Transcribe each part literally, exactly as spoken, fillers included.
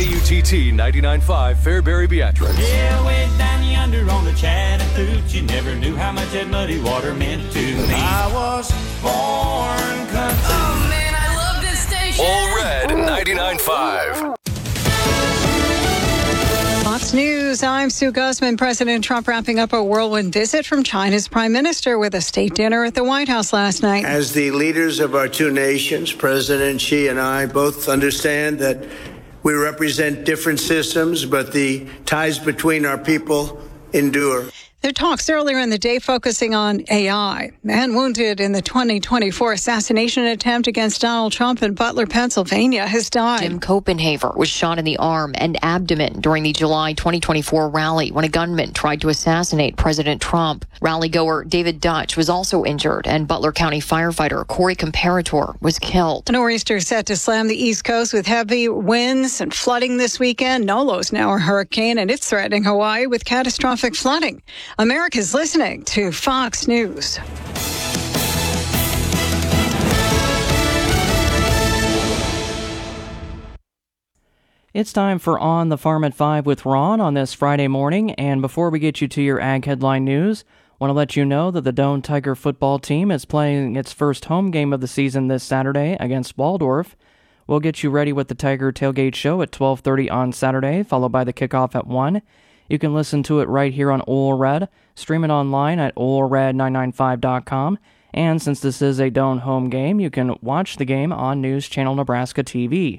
U T T ninety-nine point five Fairbury Beatrice. Yeah, way down yonder on the Chattahoochee, you never knew how much that muddy water meant to me. I was born country. Oh man, I love this station. All Red ninety-nine point five. Fox News, I'm Sue Guzman. President Trump wrapping up a whirlwind visit from China's prime minister with a state dinner at the White House last night. As the leaders of our two nations, President Xi and I both understand that we represent different systems, but the ties between our people endure. Their talks earlier in the day focusing on A I. Man wounded in the twenty twenty-four assassination attempt against Donald Trump in Butler, Pennsylvania, has died. Jim Copenhaver was shot in the arm and abdomen during the July twenty twenty-four rally when a gunman tried to assassinate President Trump. Rally-goer David Dutch was also injured, and Butler County firefighter Corey Comparator was killed. A nor'easter set to slam the East Coast with heavy winds and flooding this weekend. Nolo's now a hurricane, and it's threatening Hawaii with catastrophic flooding. America's listening to Fox News. It's time for On the Farm at five with Ron on this Friday morning, and before we get you to your Ag Headline News, I want to let you know that the Doane Tiger football team is playing its first home game of the season this Saturday against Waldorf. We'll get you ready with the Tiger Tailgate Show at twelve thirty on Saturday, followed by the kickoff at one. You can listen to it right here on Ole Red, stream it online at ole red nine nine five dot com, and since this is a Doane home game, you can watch the game on News Channel Nebraska T V.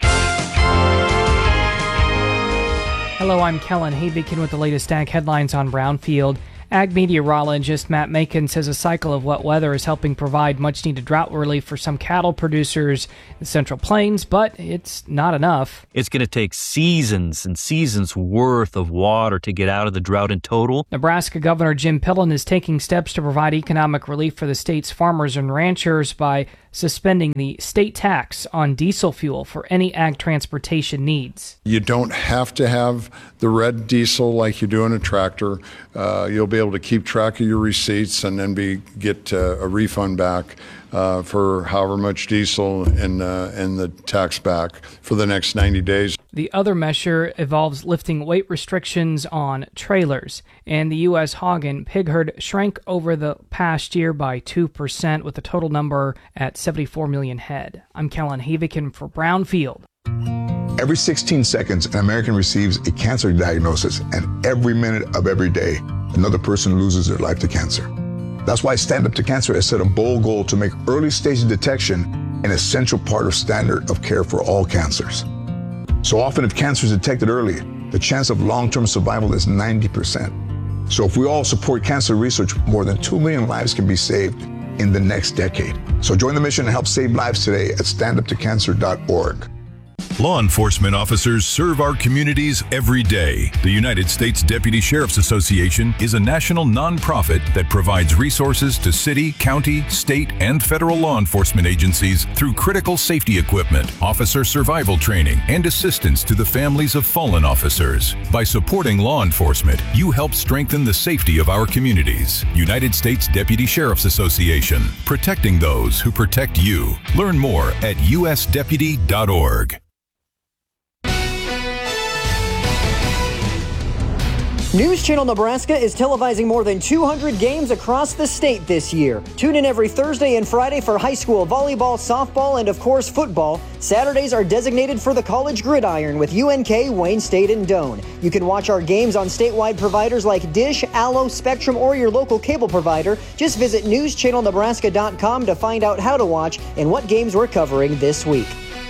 Hello, I'm Kellen Haybekin with the latest Ag headlines on Brownfield. Ag meteorologist Matt Macon says a cycle of wet weather is helping provide much-needed drought relief for some cattle producers in the Central Plains, but it's not enough. It's going to take seasons and seasons worth of water to get out of the drought in total. Nebraska Governor Jim Pillen is taking steps to provide economic relief for the state's farmers and ranchers by suspending the state tax on diesel fuel for any ag transportation needs. You don't have to have the red diesel like you do in a tractor. Uh, you'll be able to keep track of your receipts and then be get uh, a refund back uh, for however much diesel and, uh, and the tax back for the next ninety days. The other measure involves lifting weight restrictions on trailers, and the U S hog and pig herd shrank over the past year by two percent, with the total number at seventy-four million head. I'm Kellen Haybekin for Brownfield. Every sixteen seconds, an American receives a cancer diagnosis, and every minute of every day, another person loses their life to cancer. That's why Stand Up to Cancer has set a bold goal to make early stage detection an essential part of standard of care for all cancers. So often, if cancer is detected early, the chance of long-term survival is ninety percent. So if we all support cancer research, more than two million lives can be saved in the next decade. So join the mission and help save lives today at stand up to cancer dot org. Law enforcement officers serve our communities every day. The United States Deputy Sheriff's Association is a national nonprofit that provides resources to city, county, state, and federal law enforcement agencies through critical safety equipment, officer survival training, and assistance to the families of fallen officers. By supporting law enforcement, you help strengthen the safety of our communities. United States Deputy Sheriff's Association, protecting those who protect you. Learn more at u s deputy dot org. News Channel Nebraska is televising more than two hundred games across the state this year. Tune in every Thursday and Friday for high school volleyball, softball, and of course football. Saturdays are designated for the college gridiron with U N K, Wayne State, and Doane. You can watch our games on statewide providers like Dish, Allo, Spectrum, or your local cable provider. Just visit news channel nebraska dot com to find out how to watch and what games we're covering this week.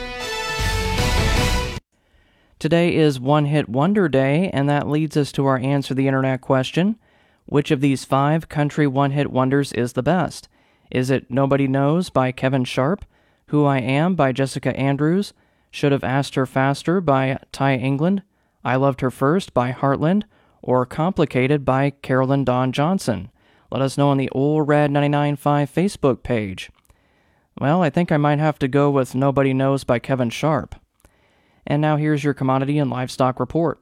Today is One Hit Wonder Day, and that leads us to our Answer the Internet question. Which of these five country one-hit wonders is the best? Is it Nobody Knows by Kevin Sharp, Who I Am by Jessica Andrews, Should Have Asked Her Faster by Ty England, I Loved Her First by Heartland, or Complicated by Carolyn Dawn Johnson? Let us know on the Ole Red ninety-nine point five Facebook page. Well, I think I might have to go with Nobody Knows by Kevin Sharp. And now here's your commodity and livestock report.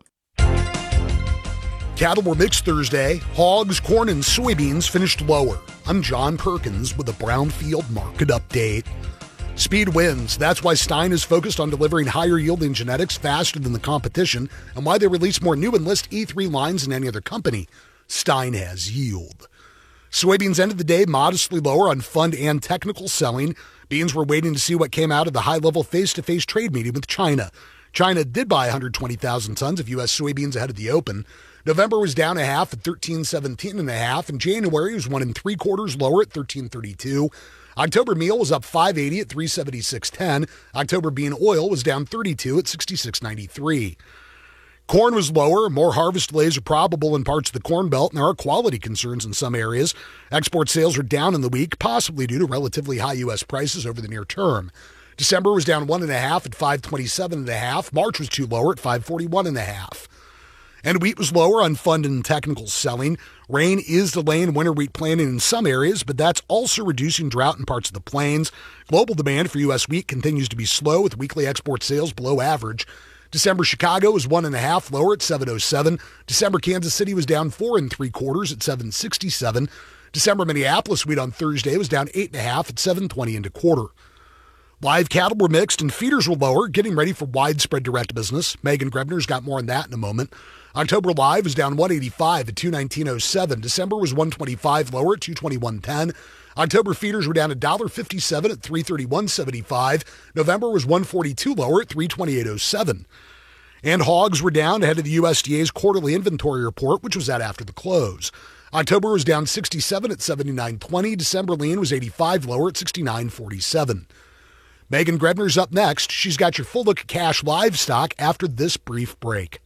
Cattle were mixed Thursday. Hogs, corn, and soybeans finished lower. I'm John Perkins with a Brownfield market update. Speed wins. That's why Stein is focused on delivering higher-yielding genetics faster than the competition and why they release more new Enlist E three lines than any other company. Stein has yield. Soybeans ended the day modestly lower on fund and technical selling. Beans were waiting to see what came out of the high-level face-to-face trade meeting with China. China did buy one hundred twenty thousand tons of U S soybeans ahead of the open. November was down a half at thirteen seventeen and a half, and January was one and three quarters lower at thirteen thirty-two. October meal was up five eighty at three seventy-six ten. October bean oil was down thirty-two at sixty-six ninety-three. Corn was lower. More harvest delays are probable in parts of the Corn Belt, and there are quality concerns in some areas. Export sales are down in the week, possibly due to relatively high U S prices over the near term. December was down one and a half at five twenty-seven and a half. March was two lower at five forty-one and a half. And wheat was lower on fund and technical selling. Rain is delaying winter wheat planting in some areas, but that's also reducing drought in parts of the plains. Global demand for U S wheat continues to be slow, with weekly export sales below average. December Chicago was one and a half lower at seven oh seven. December Kansas City was down four and three quarters at seven sixty-seven. December Minneapolis wheat on Thursday was down eight and a half at seven twenty and a quarter. Live cattle were mixed and feeders were lower, getting ready for widespread direct business. Megan Grebner's got more on that in a moment. October live was down one eighty-five at two nineteen oh seven. December was one twenty-five lower at two twenty-one ten. October feeders were down one fifty-seven at three thirty-one seventy-five. November was one forty-two lower at three twenty-eight oh seven. And hogs were down ahead of the U S D A's quarterly inventory report, which was out after the close. October was down sixty-seven at seventy-nine twenty. December lean was eighty-five lower at sixty-nine forty-seven. Megan Grebner's up next. She's got your full look at cash livestock after this brief break.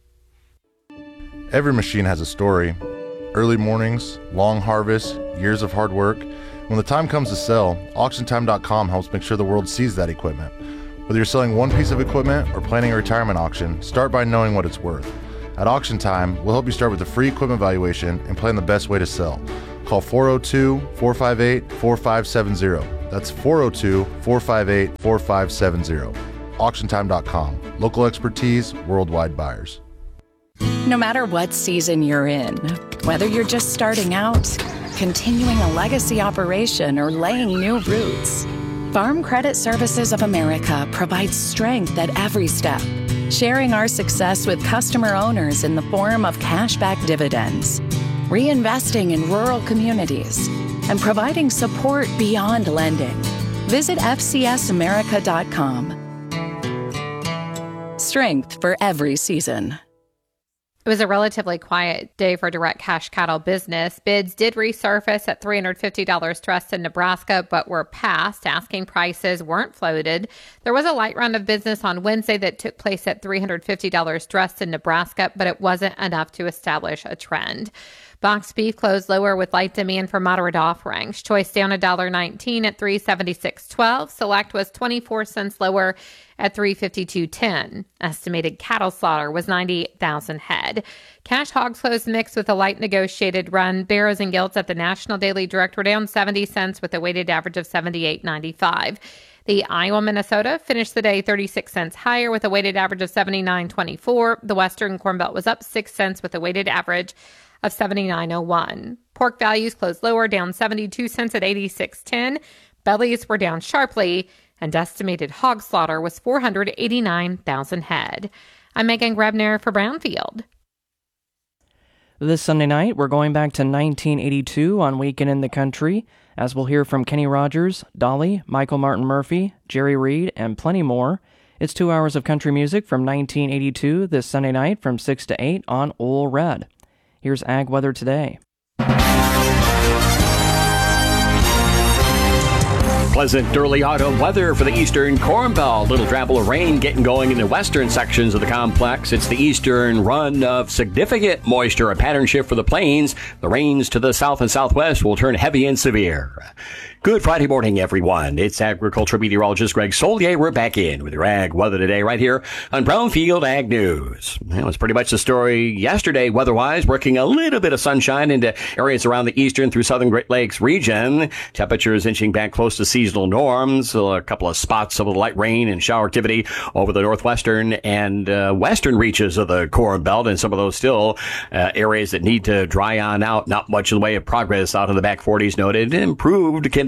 Every machine has a story. Early mornings, long harvests, years of hard work. When the time comes to sell, auction time dot com helps make sure the world sees that equipment. Whether you're selling one piece of equipment or planning a retirement auction, start by knowing what it's worth. At Auction Time, we'll help you start with a free equipment valuation and plan the best way to sell. Call four oh two, four five eight, four five seven zero. That's four oh two, four five eight, four five seven zero. auction time dot com. Local expertise, worldwide buyers. No matter what season you're in, whether you're just starting out, continuing a legacy operation, or laying new roots, Farm Credit Services of America provides strength at every step, sharing our success with customer owners in the form of cashback dividends, reinvesting in rural communities, and providing support beyond lending. Visit F C S America dot com. Strength for every season. It was a relatively quiet day for direct cash cattle business. Bids did resurface at three hundred fifty dollars trust in Nebraska, but were passed. Asking prices weren't floated. There was a light round of business on Wednesday that took place at three hundred fifty dollars trust in Nebraska, but it wasn't enough to establish a trend. Boxed beef closed lower with light demand for moderate offerings. Choice down one dollar nineteen at three seventy-six twelve. Select was twenty-four cents lower at three fifty-two ten. Estimated cattle slaughter was ninety-eight thousand head. Cash hogs closed mixed with a light negotiated run. Barrows and Gilts at the National Daily Direct were down seventy cents with a weighted average of seventy-eight ninety-five. The Iowa, Minnesota finished the day thirty-six cents higher with a weighted average of seventy-nine twenty-four. The Western Corn Belt was up six cents with a weighted average of seventy-nine oh one. Pork values closed lower, down seventy-two cents at eighty-six ten. Bellies were down sharply, and estimated hog slaughter was four hundred eighty-nine thousand head. I'm Megan Grebner for Brownfield. This Sunday night, we're going back to nineteen eighty-two on Weekend in the Country, as we'll hear from Kenny Rogers, Dolly, Michael Martin Murphey, Jerry Reed, and plenty more. It's two hours of country music from nineteen eighty-two this Sunday night from six to eight on Ole Red. Here's Ag Weather Today. Pleasant early autumn weather for the eastern Corn Belt. Little travel of rain getting going in the western sections of the complex. It's the eastern run of significant moisture, a pattern shift for the plains. The rains to the south and southwest will turn heavy and severe. Good Friday morning, everyone. It's agriculture meteorologist Greg Solier. We're back in with your ag weather today right here on Brownfield Ag News. That was pretty much the story yesterday weather-wise, working a little bit of sunshine into areas around the eastern through southern Great Lakes region. Temperatures inching back close to seasonal norms. A couple of spots of light rain and shower activity over the northwestern and uh, western reaches of the Corn Belt, and some of those still uh, areas that need to dry on out. Not much in the way of progress out in the back forties noted. Improved conditions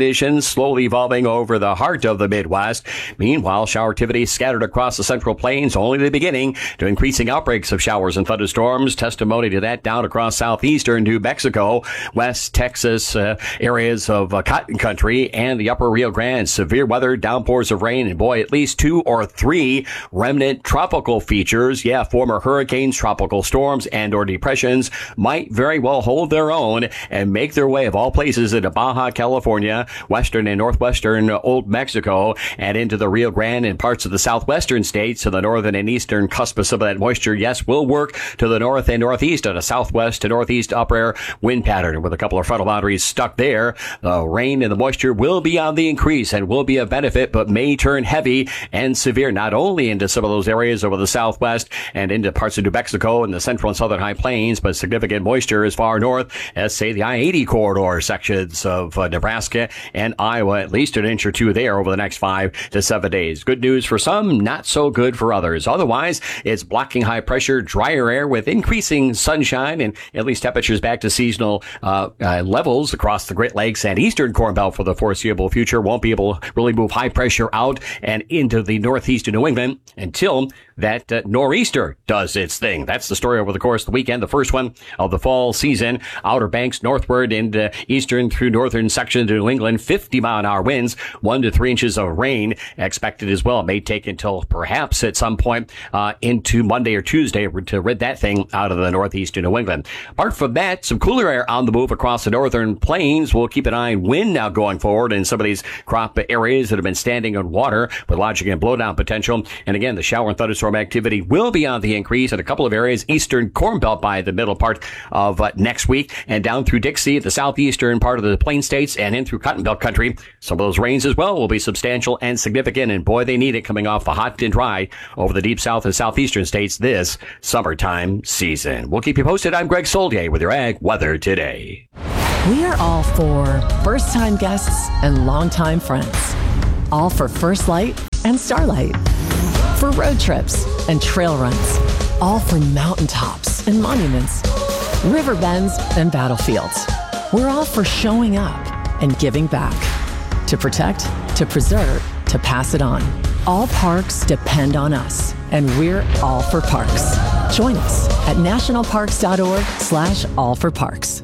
conditions slowly evolving over the heart of the Midwest. Meanwhile, shower activity scattered across the Central Plains, only the beginning to increasing outbreaks of showers and thunderstorms. Testimony to that down across southeastern New Mexico, West Texas, uh, areas of uh, cotton country, and the upper Rio Grande. Severe weather, downpours of rain, and boy, at least two or three remnant tropical features. Yeah, former hurricanes, tropical storms, and or depressions might very well hold their own and make their way of all places into Baja California, western and northwestern Old Mexico, and into the Rio Grande and parts of the southwestern states. To the northern and eastern cusp of some of that moisture, yes, will work to the north and northeast on a southwest to northeast upper air wind pattern with a couple of frontal boundaries stuck there. The rain and the moisture will be on the increase and will be a benefit, but may turn heavy and severe not only into some of those areas over the southwest and into parts of New Mexico and the central and southern high plains, but significant moisture as far north as, say, the I eighty corridor sections of uh, Nebraska and Iowa, at least an inch or two there over the next five to seven days. Good news for some, not so good for others. Otherwise, it's blocking high pressure, drier air with increasing sunshine and at least temperatures back to seasonal uh, uh, levels across the Great Lakes and eastern Corn Belt for the foreseeable future. Won't be able to really move high pressure out and into the northeast of New England until that uh, nor'easter does its thing. That's the story over the course of the weekend. The first one of the fall season. Outer Banks northward into eastern through northern sections of New England. fifty mile an hour winds, one to three inches of rain expected as well. It may take until perhaps at some point uh, into Monday or Tuesday to rid that thing out of the northeast of New England. Apart from that, some cooler air on the move across the northern plains. We'll keep an eye on wind now going forward in some of these crop areas that have been standing on water with large again blowdown potential. And again, the shower and thunderstorm activity will be on the increase in a couple of areas, eastern Corn Belt by the middle part of uh, next week and down through Dixie, the southeastern part of the Plain States and in through Cotton Belt country. Some of those rains as well will be substantial and significant, and boy, they need it coming off the hot and dry over the deep south and southeastern states this summertime season. We'll keep you posted. I'm Greg Soldier with your Ag Weather Today. We are all for first-time guests and longtime friends. All for First Light and Starlight. For road trips and trail runs. All for mountaintops and monuments. River bends and battlefields. We're all for showing up and giving back. To protect, to preserve, to pass it on. All parks depend on us, and we're all for parks. Join us at nationalparks.org slash all for parks.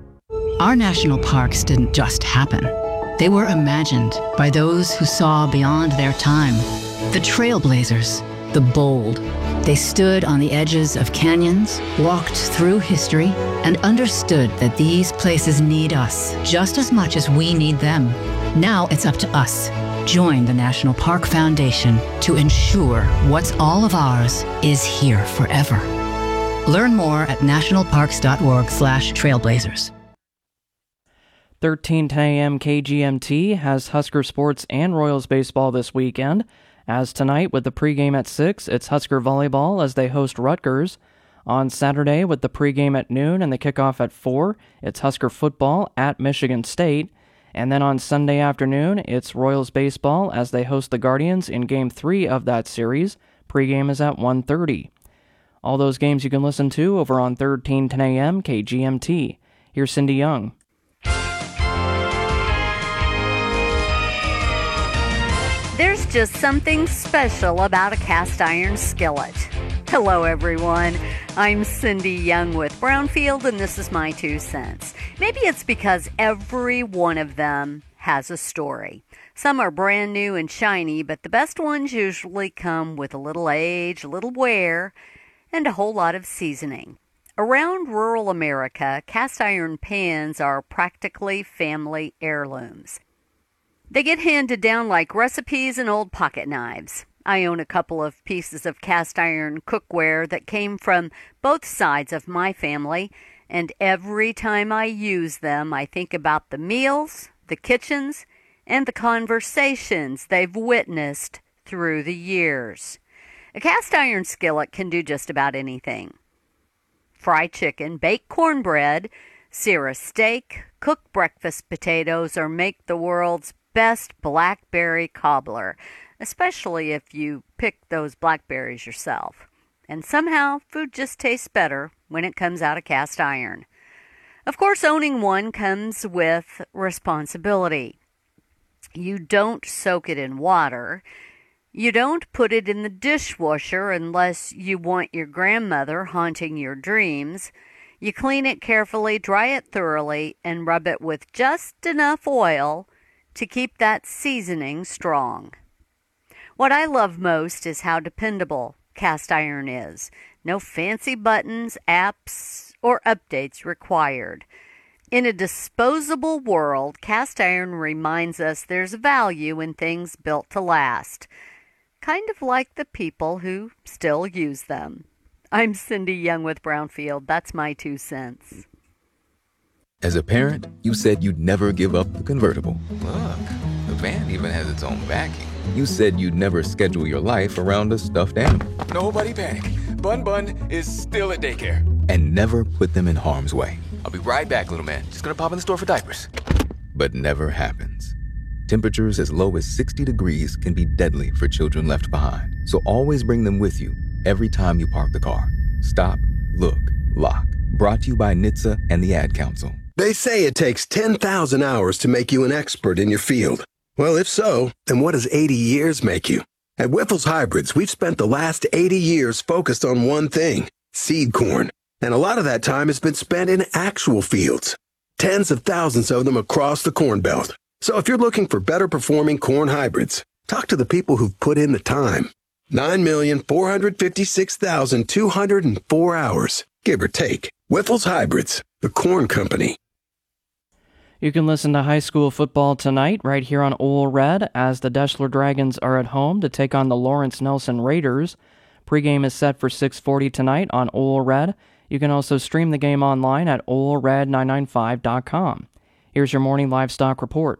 Our national parks didn't just happen. They were imagined by those who saw beyond their time. The trailblazers, the bold. They stood on the edges of canyons, walked through history, and understood that these places need us just as much as we need them. Now it's up to us. Join the National Park Foundation to ensure what's all of ours is here forever. Learn more at nationalparks.org slash trailblazers. thirteen ten a.m. K G M T has Husker sports and Royals baseball this weekend. As tonight with the pregame at six, it's Husker volleyball as they host Rutgers. On Saturday with the pregame at noon and the kickoff at four, it's Husker football at Michigan State. And then on Sunday afternoon, it's Royals baseball as they host the Guardians in Game three of that series. Pregame is at one thirty. All those games you can listen to over on thirteen ten a.m. K G M T. Here's Cindy Young. There's just something special about a cast iron skillet. Hello, everyone. I'm Cindy Young with Brownfield, and this is my two cents. Maybe it's because every one of them has a story. Some are brand new and shiny, but the best ones usually come with a little age, a little wear, and a whole lot of seasoning. Around rural America, cast iron pans are practically family heirlooms. They get handed down like recipes and old pocket knives. I own a couple of pieces of cast iron cookware that came from both sides of my family, and every time I use them, I think about the meals, the kitchens, and the conversations they've witnessed through the years. A cast iron skillet can do just about anything. Fry chicken, bake cornbread, sear a steak, cook breakfast potatoes, or make the world's best blackberry cobbler, especially if you pick those blackberries yourself. And somehow, food just tastes better when it comes out of cast iron. Of course, owning one comes with responsibility. You don't soak it in water. You don't put it in the dishwasher unless you want your grandmother haunting your dreams. You clean it carefully, dry it thoroughly, and rub it with just enough oil to keep that seasoning strong. What I love most is how dependable cast iron is. No fancy buttons, apps, or updates required. In a disposable world, cast iron reminds us there's value in things built to last. Kind of like the people who still use them. I'm Cindy Young with Brownfield. That's my two cents. As a parent, you said you'd never give up the convertible. Look, the van even has its own backing. You said you'd never schedule your life around a stuffed animal. Nobody panic. Bun Bun is still at daycare. And never put them in harm's way. I'll be right back, little man. Just gonna pop in the store for diapers. But never happens. Temperatures as low as sixty degrees can be deadly for children left behind. So always bring them with you every time you park the car. Stop, look, lock. Brought to you by N H T S A and the Ad Council. They say it takes ten thousand hours to make you an expert in your field. Well, if so, then what does eighty years make you? At Wyffels Hybrids, we've spent the last eighty years focused on one thing, seed corn. And a lot of that time has been spent in actual fields. Tens of thousands of them across the Corn Belt. So if you're looking for better performing corn hybrids, talk to the people who've put in the time. nine million four hundred fifty-six thousand two hundred four hours, give or take. Wyffels Hybrids, the corn company. You can listen to high school football tonight right here on Ole Red as the Deschler Dragons are at home to take on the Lawrence Nelson Raiders. Pregame is set for six forty tonight on Ole Red. You can also stream the game online at ole red nine nine five dot com. Here's your morning livestock report.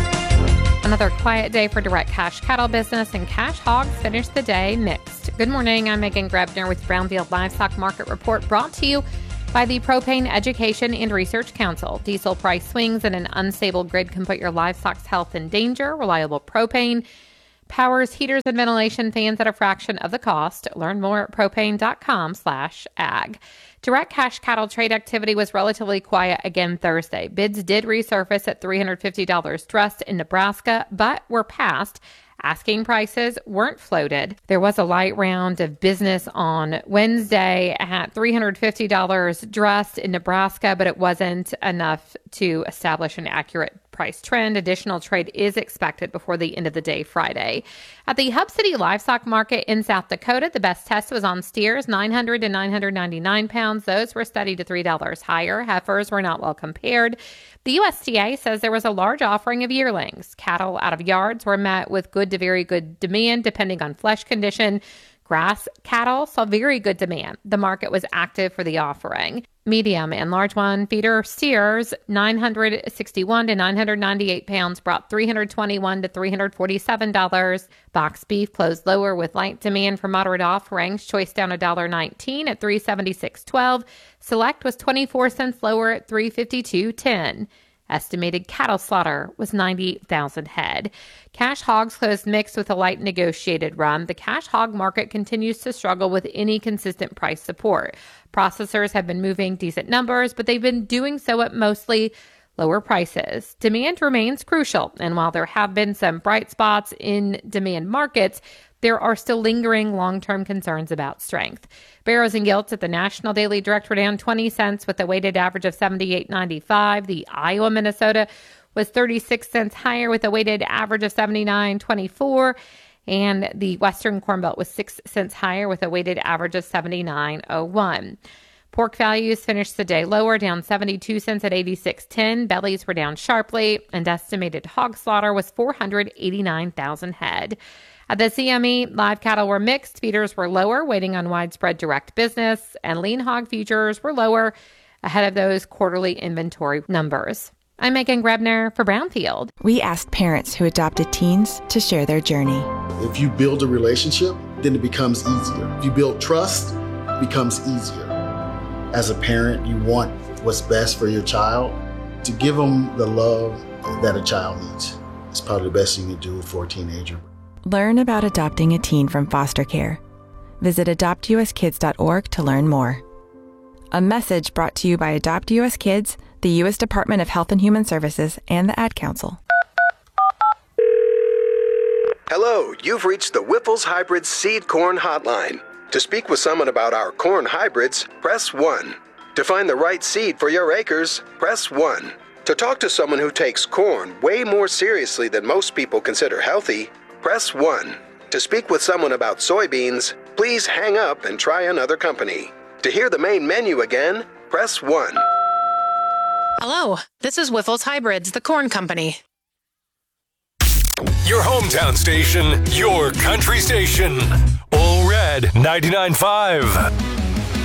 Another quiet day for direct cash cattle business, and cash hogs finished the day mixed. Good morning, I'm Megan Grebner with Brownfield Livestock Market Report, brought to you by the Propane Education and Research Council. Diesel price swings and an unstable grid can put your livestock's health in danger. Reliable propane powers heaters and ventilation fans at a fraction of the cost. Learn more at propane.com slash ag. Direct cash cattle trade activity was relatively quiet again Thursday. Bids did resurface at three hundred fifty dollars dressed in Nebraska, but were passed. Asking prices weren't floated. There was a light round of business on Wednesday at three hundred fifty dollars dressed in Nebraska, but it wasn't enough to establish an accurate price trend. Additional trade is expected before the end of the day Friday. At the Hub City Livestock Market in South Dakota, the best test was on steers, nine hundred to nine hundred ninety-nine pounds. Those were steady to three dollars higher. Heifers were not well compared. The U S D A says there was a large offering of yearlings. Cattle out of yards were met with good to very good demand, depending on flesh condition. Grass cattle saw very good demand. The market was active for the offering. Medium and large one feeder steers, nine hundred sixty-one to nine hundred ninety-eight pounds, brought three hundred twenty-one to three hundred forty-seven dollars. Box beef closed lower with light demand for moderate offerings. Choice down one dollar nineteen at three seventy-six twelve. Select was twenty-four cents lower at three fifty-two ten. Estimated cattle slaughter was ninety thousand head. Cash hogs closed mixed with a light negotiated run. The cash hog market continues to struggle with any consistent price support. Processors have been moving decent numbers, but they've been doing so at mostly lower prices. Demand remains crucial, and while there have been some bright spots in demand markets, there are still lingering long-term concerns about strength. Barrows and Gilts at the National Daily Direct were down twenty cents with a weighted average of seventy-eight ninety-five. The Iowa Minnesota was thirty-six cents higher with a weighted average of seventy-nine twenty-four. And the Western Corn Belt was six cents higher with a weighted average of seventy-nine oh one. Pork values finished the day lower, down seventy-two cents at eighty-six ten. Bellies were down sharply, and estimated hog slaughter was four hundred eighty-nine thousand head. At the C M E, live cattle were mixed. Feeders were lower, waiting on widespread direct business, and lean hog futures were lower ahead of those quarterly inventory numbers. I'm Megan Grebner for Brownfield. We asked parents who adopted teens to share their journey. If you build a relationship, then it becomes easier. If you build trust, it becomes easier. As a parent, you want what's best for your child. To give them the love that a child needs is probably the best thing you can do for a teenager. Learn about adopting a teen from foster care. Visit adopt u s kids dot org to learn more. A message brought to you by Adopt U S Kids, the U S Department of Health and Human Services, and the Ad Council. Hello, you've reached the Whiffles Hybrids Seed Corn Hotline. To speak with someone about our corn hybrids, press one. To find the right seed for your acres, press one. To talk to someone who takes corn way more seriously than most people consider healthy, press one. To speak with someone about soybeans, please hang up and try another company. To hear the main menu again, press one. Hello, this is Whiffles Hybrids, the corn company. Your hometown station, your country station. All Red ninety-nine point five.